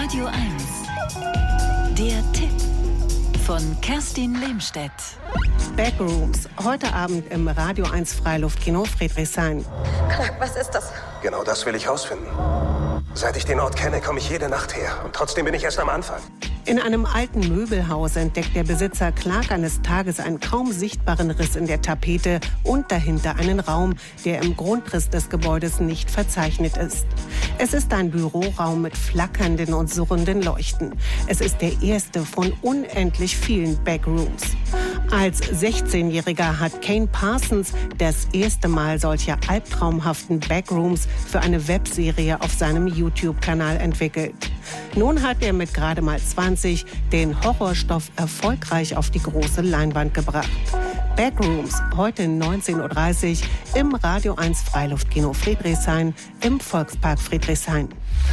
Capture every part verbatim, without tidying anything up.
Radio eins. Der Tipp von Kerstin Lehmstedt. Backrooms. Heute Abend im Radio eins Freiluftkino Friedrichshain. Clark, was ist das? Genau das will ich rausfinden. Seit ich den Ort kenne, komme ich jede Nacht her. Und trotzdem bin ich erst am Anfang. In einem alten Möbelhaus entdeckt der Besitzer Clark eines Tages einen kaum sichtbaren Riss in der Tapete und dahinter einen Raum, der im Grundriss des Gebäudes nicht verzeichnet ist. Es ist ein Büroraum mit flackernden und surrenden Leuchten. Es ist der erste von unendlich vielen Backrooms. Als sechzehnjähriger hat Kane Parsons das erste Mal solche albtraumhaften Backrooms für eine Webserie auf seinem YouTube-Kanal entwickelt. Nun hat er mit gerade mal zwanzig den Horrorstoff erfolgreich auf die große Leinwand gebracht. Backrooms, heute neunzehn Uhr dreißig im Radio eins Freiluftkino Friedrichshain im Volkspark Friedrichshain.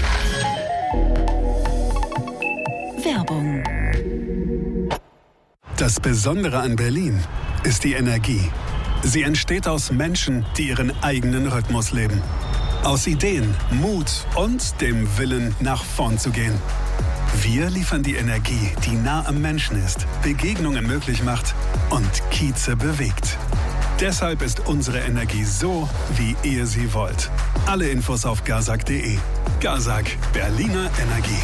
Werbung. Das Besondere an Berlin ist die Energie. Sie entsteht aus Menschen, die ihren eigenen Rhythmus leben. Aus Ideen, Mut und dem Willen, nach vorn zu gehen. Wir liefern die Energie, die nah am Menschen ist, Begegnungen möglich macht und Kieze bewegt. Deshalb ist unsere Energie so, wie ihr sie wollt. Alle Infos auf gazak punkt de. Gazak, Berliner Energie.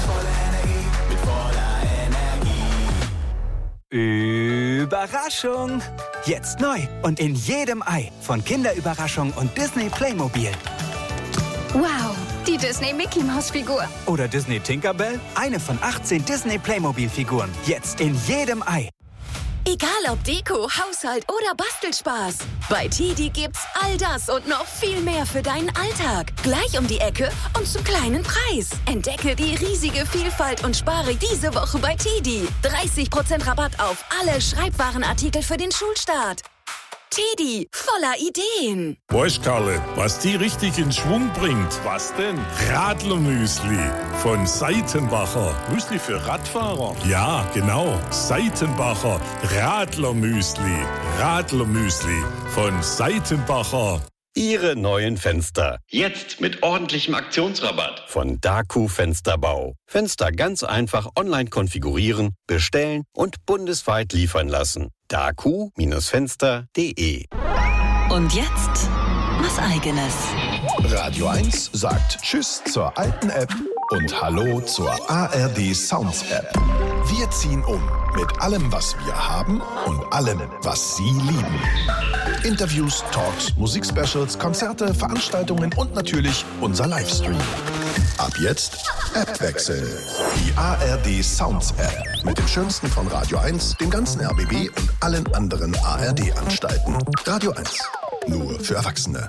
Überraschung! Jetzt neu und in jedem Ei von Kinderüberraschung und Disney Playmobil. Wow, die Disney Mickey Maus Figur. Oder Disney Tinkerbell? Eine von achtzehn Disney Playmobil Figuren. Jetzt in jedem Ei. Egal ob Deko, Haushalt oder Bastelspaß. Bei Tidi gibt's all das und noch viel mehr für deinen Alltag. Gleich um die Ecke und zum kleinen Preis. Entdecke die riesige Vielfalt und spare diese Woche bei Tidi. dreißig Prozent Rabatt auf alle Schreibwarenartikel für den Schulstart. Tidi, voller Ideen. Weißt Karle, was die richtig in Schwung bringt? Was denn? Radlermüsli von Seitenbacher. Müsli für Radfahrer? Ja, genau. Seitenbacher Radlermüsli. Radlermüsli von Seitenbacher. Ihre neuen Fenster. Jetzt mit ordentlichem Aktionsrabatt. Von Daku Fensterbau. Fenster ganz einfach online konfigurieren, bestellen und bundesweit liefern lassen. daku Fenster punkt de. Und jetzt was Eigenes. Radio eins sagt Tschüss zur alten App und Hallo zur A R D Sounds App. Wir ziehen um mit allem, was wir haben und allem, was Sie lieben. Interviews, Talks, Musikspecials, Konzerte, Veranstaltungen und natürlich unser Livestream. Ab jetzt Appwechsel. Die A R D Sounds App mit dem Schönsten von Radio eins, dem ganzen R B B und allen anderen A R D-Anstalten. Radio eins. Nur für Erwachsene.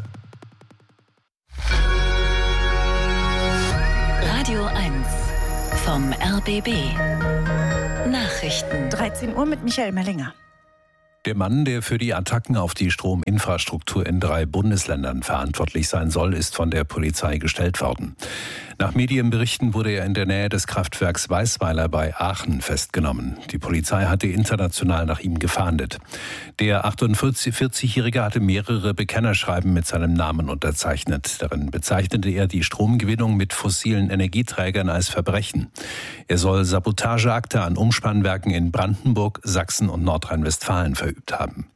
Radio eins vom R B B. Nachrichten. dreizehn Uhr mit Michael Mellinger. Der Mann, der für die Attacken auf die Strominfrastruktur in drei Bundesländern verantwortlich sein soll, ist von der Polizei gestellt worden. Nach Medienberichten wurde er in der Nähe des Kraftwerks Weißweiler bei Aachen festgenommen. Die Polizei hatte international nach ihm gefahndet. Der achtundvierzigjährige hatte mehrere Bekennerschreiben mit seinem Namen unterzeichnet. Darin bezeichnete er die Stromgewinnung mit fossilen Energieträgern als Verbrechen. Er soll Sabotageakte an Umspannwerken in Brandenburg, Sachsen und Nordrhein-Westfalen verübt haben.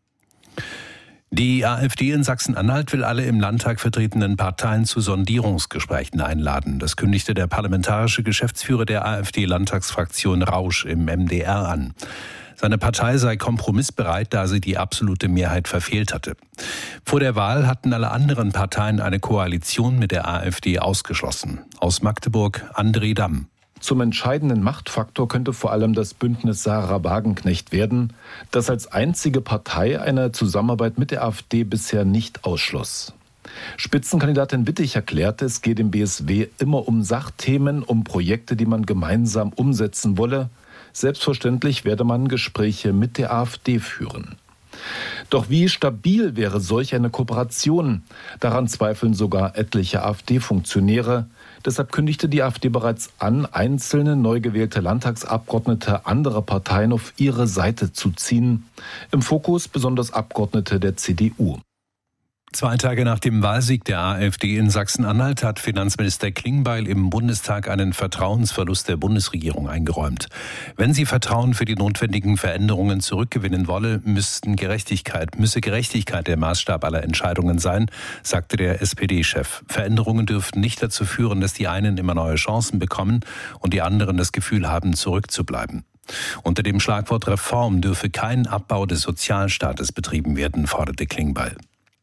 Die AfD in Sachsen-Anhalt will alle im Landtag vertretenen Parteien zu Sondierungsgesprächen einladen. Das kündigte der parlamentarische Geschäftsführer der AfD-Landtagsfraktion Rausch im M D R an. Seine Partei sei kompromissbereit, da sie die absolute Mehrheit verfehlt hatte. Vor der Wahl hatten alle anderen Parteien eine Koalition mit der AfD ausgeschlossen. Aus Magdeburg André Damm. Zum entscheidenden Machtfaktor könnte vor allem das Bündnis Sarah Wagenknecht werden, das als einzige Partei eine Zusammenarbeit mit der AfD bisher nicht ausschloss. Spitzenkandidatin Wittig erklärte, es geht im B S W immer um Sachthemen, um Projekte, die man gemeinsam umsetzen wolle. Selbstverständlich werde man Gespräche mit der AfD führen. Doch wie stabil wäre solch eine Kooperation? Daran zweifeln sogar etliche AfD-Funktionäre. Deshalb kündigte die AfD bereits an, einzelne neu gewählte Landtagsabgeordnete anderer Parteien auf ihre Seite zu ziehen. Im Fokus besonders Abgeordnete der C D U. Zwei Tage nach dem Wahlsieg der AfD in Sachsen-Anhalt hat Finanzminister Klingbeil im Bundestag einen Vertrauensverlust der Bundesregierung eingeräumt. Wenn sie Vertrauen für die notwendigen Veränderungen zurückgewinnen wolle, müssten Gerechtigkeit, müsse Gerechtigkeit der Maßstab aller Entscheidungen sein, sagte der S P D-Chef. Veränderungen dürften nicht dazu führen, dass die einen immer neue Chancen bekommen und die anderen das Gefühl haben, zurückzubleiben. Unter dem Schlagwort Reform dürfe kein Abbau des Sozialstaates betrieben werden, forderte Klingbeil.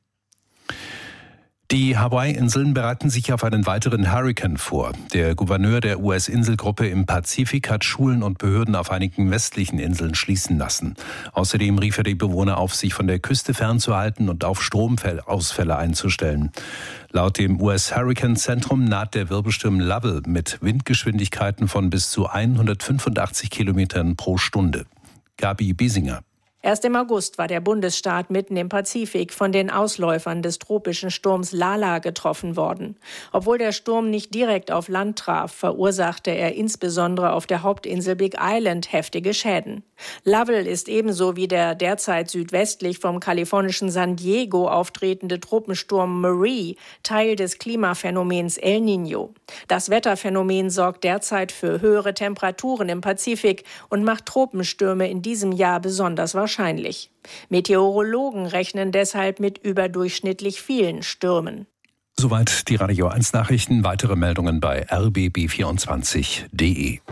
Die Hawaii-Inseln bereiten sich auf einen weiteren Hurrikan vor. Der Gouverneur der U S-Inselgruppe im Pazifik hat Schulen und Behörden auf einigen westlichen Inseln schließen lassen. Außerdem rief er die Bewohner auf, sich von der Küste fernzuhalten und auf Stromausfälle einzustellen. Laut dem U S-Hurrikan-Zentrum naht der Wirbelsturm Lovell mit Windgeschwindigkeiten von bis zu hundertfünfundachtzig Kilometern pro Stunde. Gabi Biesinger. Erst im August war der Bundesstaat mitten im Pazifik von den Ausläufern des tropischen Sturms Lala getroffen worden. Obwohl der Sturm nicht direkt auf Land traf, verursachte er insbesondere auf der Hauptinsel Big Island heftige Schäden. Lovell ist ebenso wie der derzeit südwestlich vom kalifornischen San Diego auftretende Tropensturm Marie Teil des Klimaphänomens El Niño. Das Wetterphänomen sorgt derzeit für höhere Temperaturen im Pazifik und macht Tropenstürme in diesem Jahr besonders wahrscheinlich. Wahrscheinlich. Meteorologen rechnen deshalb mit überdurchschnittlich vielen Stürmen. Soweit die Radio eins Nachrichten. Weitere Meldungen bei r b b vierundzwanzig punkt d e.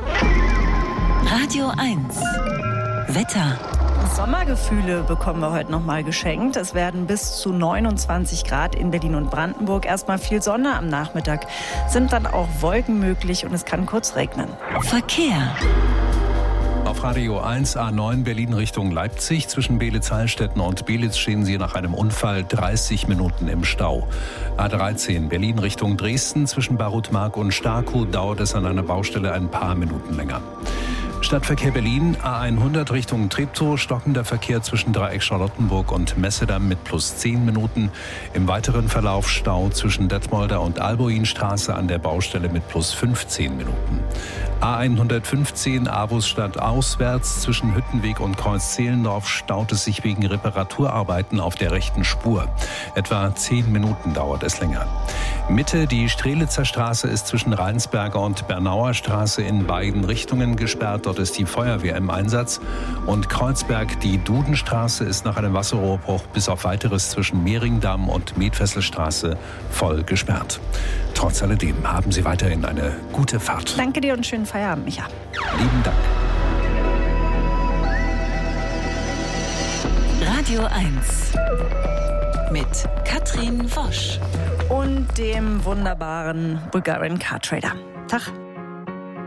Radio eins. Wetter. Sommergefühle bekommen wir heute noch mal geschenkt. Es werden bis zu neunundzwanzig Grad in Berlin und Brandenburg. Erstmal viel Sonne am Nachmittag. Sind dann auch Wolken möglich und es kann kurz regnen. Verkehr. Auf Radio eins A neun Berlin Richtung Leipzig. Zwischen Beelitz-Heilstätten und Belitz stehen Sie nach einem Unfall dreißig Minuten im Stau. A dreizehn Berlin Richtung Dresden. Zwischen Barutmark und Starkow dauert es an einer Baustelle ein paar Minuten länger. Stadtverkehr Berlin, A hundert Richtung Treptow, stockender Verkehr zwischen Dreieck Charlottenburg und Messedamm mit plus zehn Minuten. Im weiteren Verlauf Stau zwischen Detmolder und Albuinstraße an der Baustelle mit plus fünfzehn Minuten. A hundertfünfzehn Avusstadt auswärts zwischen Hüttenweg und Kreuz-Zehlendorf staut es sich wegen Reparaturarbeiten auf der rechten Spur. Etwa zehn Minuten dauert es länger. Mitte, die Strelitzer Straße ist zwischen Rheinsberger und Bernauer Straße in beiden Richtungen gesperrt. Dort ist die Feuerwehr im Einsatz. Und Kreuzberg, die Dudenstraße ist nach einem Wasserrohrbruch bis auf Weiteres zwischen Mehringdamm und Medfesselstraße voll gesperrt. Trotz alledem haben Sie weiterhin eine gute Fahrt. Danke dir und schönen Feierabend, Micha. Lieben Dank. Radio eins mit Katrin Wosch und dem wunderbaren Bulgarian Car Trader. Tag.